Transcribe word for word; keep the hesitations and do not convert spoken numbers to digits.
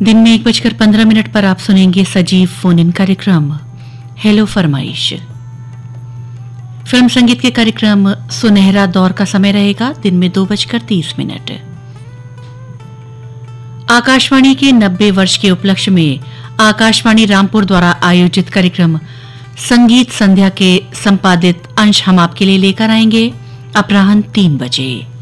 दिन में एक बजकर पंद्रह मिनट पर आप सुनेंगे सजीव फोन इन कार्यक्रम हेलो फरमाइश। फिल्म संगीत के कार्यक्रम सुनहरा दौर का समय रहेगा दिन में दो बजकर तीस मिनट। आकाशवाणी के नब्बे वर्ष के उपलक्ष्य में आकाशवाणी रामपुर द्वारा आयोजित कार्यक्रम संगीत संध्या के संपादित अंश हम आपके लिए लेकर आएंगे अपराह्न तीन बजे।